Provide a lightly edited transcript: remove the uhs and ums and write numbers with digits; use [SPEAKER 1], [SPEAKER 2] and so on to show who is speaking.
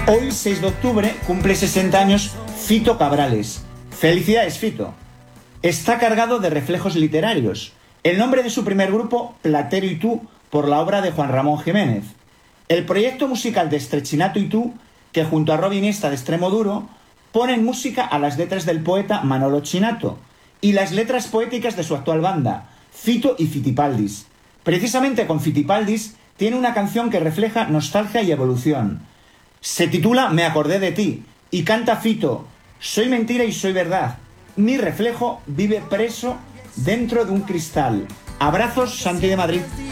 [SPEAKER 1] Hoy, 6 de octubre, cumple 60 años Fito Cabrales. Felicidades, Fito. Está cargado de reflejos literarios. El nombre de su primer grupo, Platero y tú, por la obra de Juan Ramón Jiménez. El proyecto musical de Estrechinato y tú, que junto a Robi Iniesta de Extremo Duro, ponen música a las letras del poeta Manolo Chinato y las letras poéticas de su actual banda, Fito y Fitipaldis. Precisamente con Fitipaldis tiene una canción que refleja nostalgia y evolución. Se titula Me acordé de ti y canta Fito: soy mentira y soy verdad. Mi reflejo vive preso dentro de un cristal. Abrazos, Santi de Madrid.